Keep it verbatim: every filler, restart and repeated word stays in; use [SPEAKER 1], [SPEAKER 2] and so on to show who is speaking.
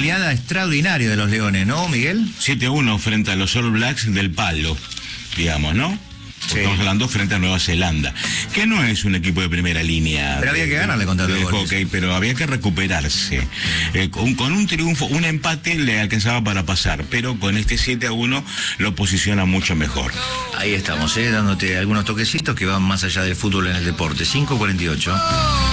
[SPEAKER 1] goleada extraordinaria de los Leones, ¿no, Miguel?
[SPEAKER 2] siete a uno frente a los All Blacks del Palo, digamos, ¿no? Sí. Estamos hablando frente a Nueva Zelanda, que no es un equipo de primera línea.
[SPEAKER 1] Pero
[SPEAKER 2] de,
[SPEAKER 1] había que ganarle contra los
[SPEAKER 2] hockey, pero había que recuperarse. Eh, con, con un triunfo, un empate le alcanzaba para pasar, pero con este siete a uno lo posiciona mucho mejor.
[SPEAKER 1] Ahí estamos, ¿eh? Dándote algunos toquecitos que van más allá del fútbol en el deporte. cinco cuarenta y ocho.